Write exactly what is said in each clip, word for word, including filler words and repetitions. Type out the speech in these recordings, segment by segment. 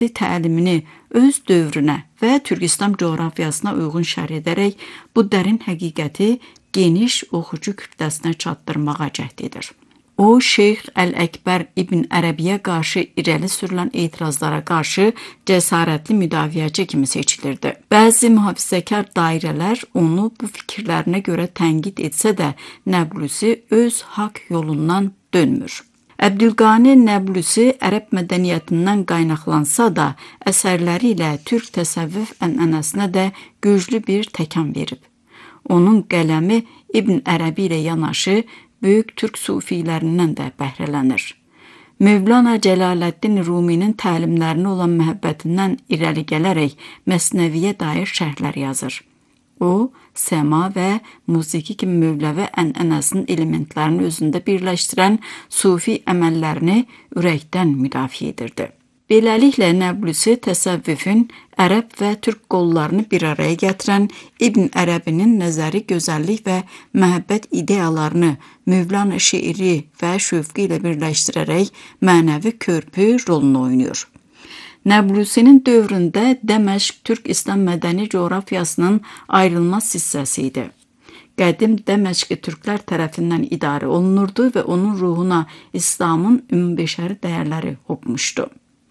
təlimini öz dövrünə və Türk-İslam coğrafiyasına uyğun şərh edərək bu dərin həqiqəti geniş oxucu kütləsinə çatdırmağa cəhd edir. O, Şeyx Əl-Əkbər İbn Ərəbiyə qarşı irəli sürülən etirazlara qarşı cəsarətli müdafiəçi kimi seçilirdi. Bəzi mühafizəkar dairələr onu bu fikirlərinə görə tənqid etsə də, Nəblusi öz haqq yolundan dönmür. Əbdülqani Nəblusi ərəb mədəniyyətindən qaynaqlansa da, əsərləri ilə türk təsəvvüf ənənəsinə də güclü bir təkan verib. Onun qələmi İbn Ərəbi ilə yanaşı, böyük türk sufilərindən də bəhrələnir. Mövlana Cəlaləddin Ruminin təlimlərinə olan məhəbbətindən irəli gələrək Məsnəviyə dair şərhlər yazır. O, səma və musiqi kimi mövləvi ənənəsinin elementlərini özündə birləşdirən sufi əməllərini ürəkdən müdafiə edirdi. Beləliklə, Nəblusi təsəvvüfün ərəb və türk qollarını bir araya gətirən İbn Ərəbinin nəzəri gözəllik və məhəbbət ideyalarını Mövlana şeiri və şövqü ilə birləşdirərək mənəvi körpü rolunu oynayır. Nəblusinin dövründə Dəməşq Türk-İslam mədəni coğrafiyasının ayrılmaz hissəsi idi. Qədim Dəməşqi türklər tərəfindən idarə olunurdu və onun ruhuna İslamın ümumbəşəri dəyərləri hopmuşdu.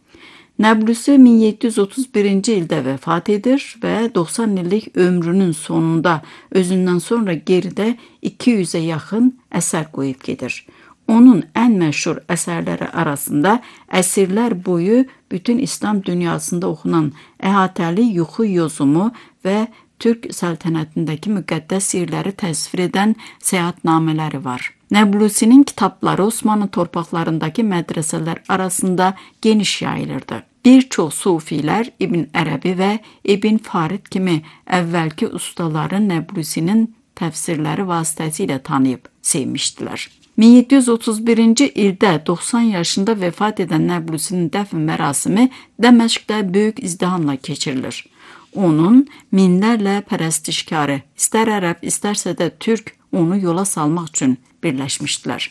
Nəblusi min yeddi yüz otuz birinci ildə vəfat edir və doxsan illik ömrünün sonunda özündən sonra geridə iki yüzə yaxın əsər qoyub gedir. Onun ən məşhur əsərləri arasında əsrlər boyu bütün İslam dünyasında oxunan əhatəli yuxu yozumu və Türk səltənətindəki müqəddəs yerləri təsvir edən səyahətnamələri var. Nəblusinin kitabları Osmanlı torpaqlarındakı mədrəsələr arasında geniş yayılırdı. Bir çox sufilər İbn Ərəbi və İbn Farid kimi əvvəlki ustaları Nəblusinin təfsirləri vasitəsilə tanıyıb sevmişdilər. min yeddi yüz otuz birinci ildə doxsan yaşında vəfat edən Nəblusinin dəfn mərasimi Dəməşqdə böyük izdihamla keçirilir. Onun minlərlə pərəstişkarı, istər ərəb, istərsə də türk onu yola salmaq üçün birləşmişdilər.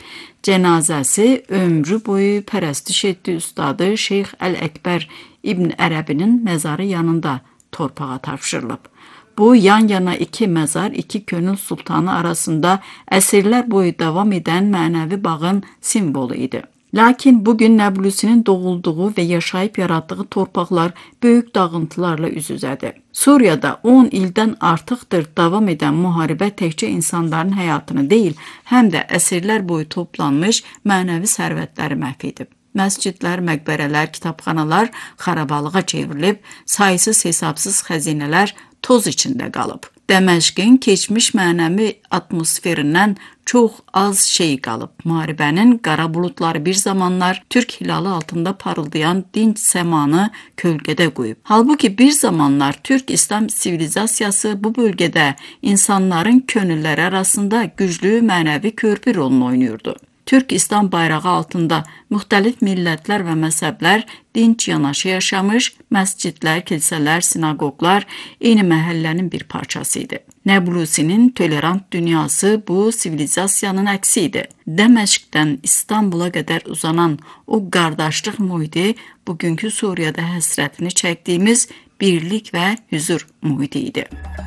Cənazəsi ömrü boyu pərəstiş etdiyi ustadı Şeyx Əl-Əkbər İbn Ərəbinin məzarı yanında torpağa tapşırılıb. Bu, yan-yana iki məzar, iki könül sultanı arasında əsrlər boyu davam edən mənəvi bağın simvolu idi. Lakin bugün Nəblusinin doğulduğu və yaşayıb yaratdığı torpaqlar böyük dağıntılarla üz-üzədir. Suriyada on ildən artıqdır davam edən müharibə təkcə insanların həyatını deyil, həm də əsrlər boyu toplanmış mənəvi sərvətləri məhv edib. Məscidlər, məqbərələr, kitabxanalar xarabalığa çevrilib, saysız hesabsız xəzinələr toz içində qalıb. Dəməşqin keçmiş mənəvi atmosferindən çox az şey qalıb. Müharibənin qara buludları bir zamanlar Türk hilalı altında parıldayan dinc səmanı kölgədə qoyub. Halbuki bir zamanlar Türk-İslam sivilizasiyası bu bölgədə insanların könülləri arasında güclü mənəvi körpü rolunu oynayırdı. Türk-İslam bayrağı altında müxtəlif millətlər və məzhəblər dinc yanaşı yaşamış, məscidlər, kilsələr, sinagoglar eyni məhəllənin bir parçası idi. Nəblusinin tolerant dünyası bu sivilizasiyanın əksi idi. Dəməşqdən İstanbula qədər uzanan o qardaşlıq mühiti bugünkü Suriyada həsrətini çəkdiyimiz birlik və hüzur mühiti idi.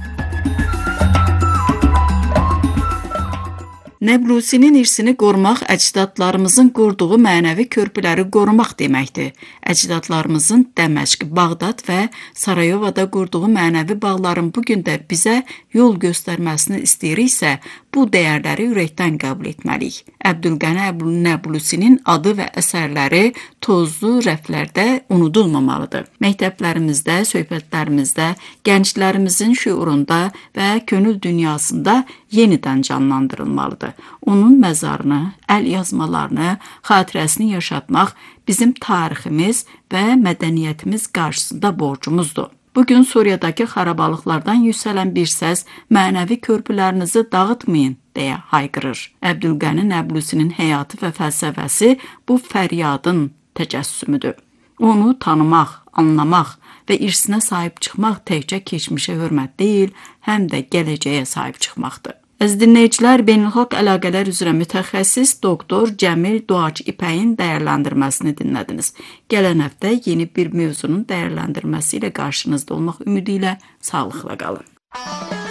Nəblusinin irsini qorumaq əcdadlarımızın qurduğu mənəvi körpüləri qorumaq deməkdir. Əcdadlarımızın Dəməşq, Bağdad və Sarayovada qurduğu mənəvi bağların bugün də bizə yol göstərməsini istəyiriksə, bu dəyərləri ürəkdən qəbul etməliyik. Əbdülqəni Nəblusinin adı və əsərləri tozlu rəflərdə unudulmamalıdır. Məktəblərimizdə, söhbətlərimizdə, gənclərimizin şüurunda və könül dünyasında yenidən canlandırılmalıdır. Onun məzarını, əl yazmalarını, xatirəsini yaşatmaq bizim tariximiz və mədəniyyətimiz qarşısında borcumuzdur. Bugün Suriyadakı xarabalıqlardan yüksələn bir səs mənəvi körpülərinizi dağıtmayın deyə hayqırır. Əbdülqəni Nəblusinin həyatı və fəlsəfəsi bu fəryadın təcəssümüdür. Onu tanımaq, anlamaq və irsinə sahib çıxmaq təkcə keçmişə hörmət deyil, həm də gələcəyə sahib çıxmaqdır. Əziz dinləyicilər, beynəlxalq əlaqələr üzrə mütəxəssis doktor Cəmil Doğaç İpəyin dəyərləndirməsini dinlədiniz. Gələn həftə yeni bir mövzunun dəyərləndirməsi ilə qarşınızda olmaq ümidi ilə sağlıqla qalın.